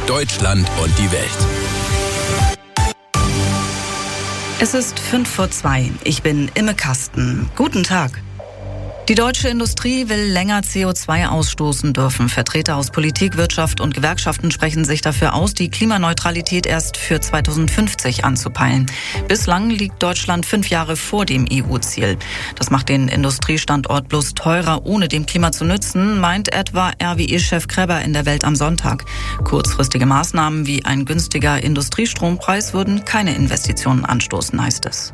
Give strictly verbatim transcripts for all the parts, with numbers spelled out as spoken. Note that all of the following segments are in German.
Deutschland und die Welt. Es ist fünf vor zwei. Ich bin Imme Kasten. Guten Tag. Die deutsche Industrie will länger C O zwei ausstoßen dürfen. Vertreter aus Politik, Wirtschaft und Gewerkschaften sprechen sich dafür aus, die Klimaneutralität erst für zweitausendfünfzig anzupeilen. Bislang liegt Deutschland fünf Jahre vor dem E U-Ziel. Das macht den Industriestandort bloß teurer, ohne dem Klima zu nützen, meint etwa R W E-Chef Kreber in der Welt am Sonntag. Kurzfristige Maßnahmen wie ein günstiger Industriestrompreis würden keine Investitionen anstoßen, heißt es.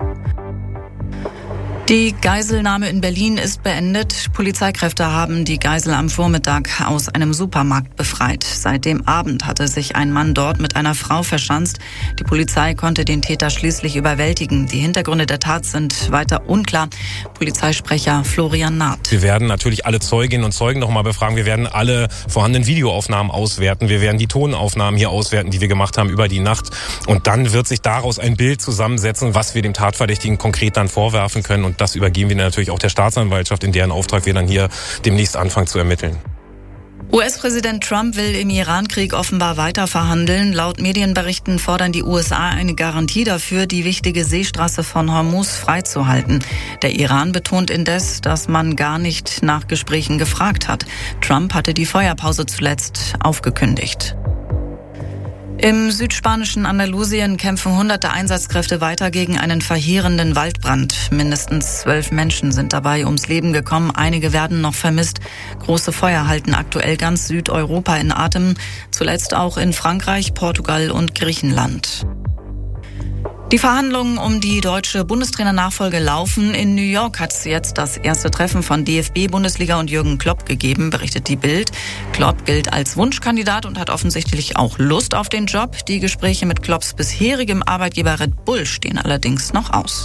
Die Geiselnahme in Berlin ist beendet. Polizeikräfte haben die Geisel am Vormittag aus einem Supermarkt befreit. Seit dem Abend hatte sich ein Mann dort mit einer Frau verschanzt. Die Polizei konnte den Täter schließlich überwältigen. Die Hintergründe der Tat sind weiter unklar. Polizeisprecher Florian Naht. Wir werden natürlich alle Zeuginnen und Zeugen noch mal befragen. Wir werden alle vorhandenen Videoaufnahmen auswerten. Wir werden die Tonaufnahmen hier auswerten, die wir gemacht haben über die Nacht. Und dann wird sich daraus ein Bild zusammensetzen, was wir dem Tatverdächtigen konkret dann vorwerfen können. Und das übergeben wir natürlich auch der Staatsanwaltschaft, in deren Auftrag wir dann hier demnächst anfangen zu ermitteln. U S-Präsident Trump will im Iran-Krieg offenbar weiter verhandeln. Laut Medienberichten fordern die U S A eine Garantie dafür, die wichtige Seestraße von Hormuz freizuhalten. Der Iran betont indes, dass man gar nicht nach Gesprächen gefragt hat. Trump hatte die Feuerpause zuletzt aufgekündigt. Im südspanischen Andalusien kämpfen hunderte Einsatzkräfte weiter gegen einen verheerenden Waldbrand. Mindestens zwölf Menschen sind dabei ums Leben gekommen. Einige werden noch vermisst. Große Feuer halten aktuell ganz Südeuropa in Atem. Zuletzt auch in Frankreich, Portugal und Griechenland. Die Verhandlungen um die deutsche Bundestrainernachfolge laufen. In New York hat es jetzt das erste Treffen von D F B-Bundesliga und Jürgen Klopp gegeben, berichtet die Bild. Klopp gilt als Wunschkandidat und hat offensichtlich auch Lust auf den Job. Die Gespräche mit Klopps bisherigem Arbeitgeber Red Bull stehen allerdings noch aus.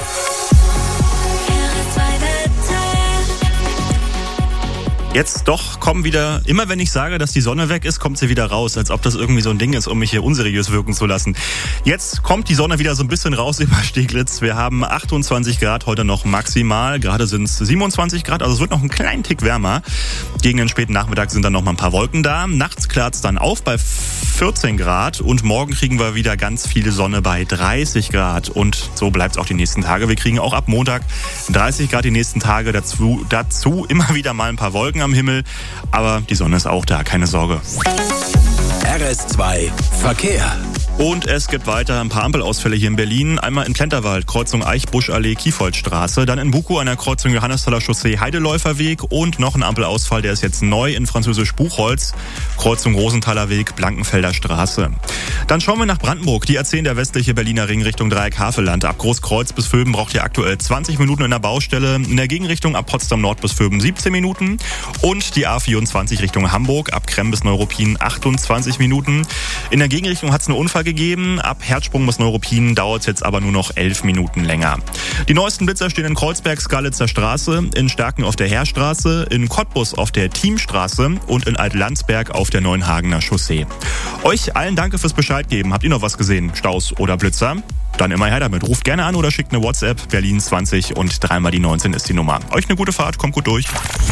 Jetzt doch kommen wieder, immer wenn ich sage, dass die Sonne weg ist, kommt sie wieder raus, als ob das irgendwie so ein Ding ist, um mich hier unseriös wirken zu lassen. Jetzt kommt die Sonne wieder so ein bisschen raus über Steglitz. Wir haben achtundzwanzig Grad heute noch maximal, gerade sind es siebenundzwanzig Grad, also es wird noch einen kleinen Tick wärmer. Gegen den späten Nachmittag sind dann noch mal ein paar Wolken da. Nachts klart es dann auf bei vierzehn Grad und morgen kriegen wir wieder ganz viel Sonne bei dreißig Grad. Und so bleibt es auch die nächsten Tage. Wir kriegen auch ab Montag dreißig Grad die nächsten Tage, dazu, dazu immer wieder mal ein paar Wolken am Himmel, aber die Sonne ist auch da, keine Sorge. R S zwei Verkehr. Und es gibt weiter ein paar Ampelausfälle hier in Berlin. Einmal in Plenterwald, Kreuzung Eichbuschallee, Kiefoldstraße. Dann in Bukow an der Kreuzung Johannesthaler Chaussee, Heideläuferweg. Und noch ein Ampelausfall, der ist jetzt neu in Französisch Buchholz, Kreuzung Rosenthaler Weg, Blankenfelder Straße. Dann schauen wir nach Brandenburg. Die A zehn, der westliche Berliner Ring Richtung Dreieck-Havelland. Ab Großkreuz bis Vöben braucht ihr aktuell zwanzig Minuten in der Baustelle. In der Gegenrichtung ab Potsdam Nord bis Vöben siebzehn Minuten. Und die A vierundzwanzig Richtung Hamburg, ab Kremm bis Neuruppin achtundzwanzig Minuten. In der Gegenrichtung hat es einen Unfall gegeben. Ab Herzsprung bis Neuruppin dauert es jetzt aber nur noch elf Minuten länger. Die neuesten Blitzer stehen in Kreuzberg, Skalitzer Straße, in Starken auf der Heerstraße, in Cottbus auf der Thiemstraße und in Altlandsberg auf der Neuenhagener Chaussee. Euch allen danke fürs Bescheid geben. Habt ihr noch was gesehen? Staus oder Blitzer? Dann immer her damit. Ruft gerne an oder schickt eine WhatsApp. Berlin zwanzig und dreimal die neunzehn ist die Nummer. Euch eine gute Fahrt, kommt gut durch.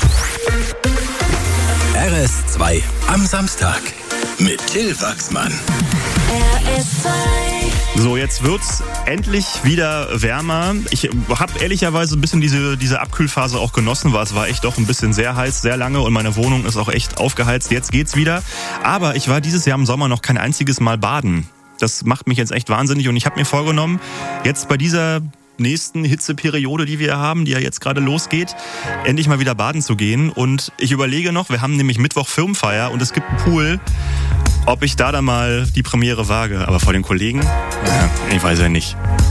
R S zwei am Samstag mit Till Wachsmann. R S zwei. So, jetzt wird's endlich wieder wärmer. Ich habe ehrlicherweise ein bisschen diese, diese Abkühlphase auch genossen, weil es war echt doch ein bisschen sehr heiß, sehr lange und meine Wohnung ist auch echt aufgeheizt. Jetzt geht's wieder. Aber ich war dieses Jahr im Sommer noch kein einziges Mal baden. Das macht mich jetzt echt wahnsinnig und ich habe mir vorgenommen, jetzt bei dieser nächsten Hitzeperiode, die wir haben, die ja jetzt gerade losgeht, endlich mal wieder baden zu gehen. Und ich überlege noch, wir haben nämlich Mittwoch Firmenfeier und es gibt einen Pool, ob ich da dann mal die Premiere wage. Aber vor den Kollegen, ja, ich weiß ja nicht.